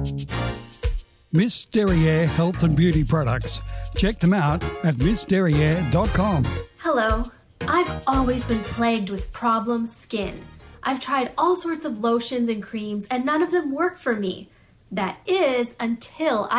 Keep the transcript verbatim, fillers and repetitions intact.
Miss Derriere Health and Beauty Products. Check them out at miss derriere dot com. Hello. I've always been plagued with problem skin. I've tried all sorts of lotions and creams and none of them work for me. That is until I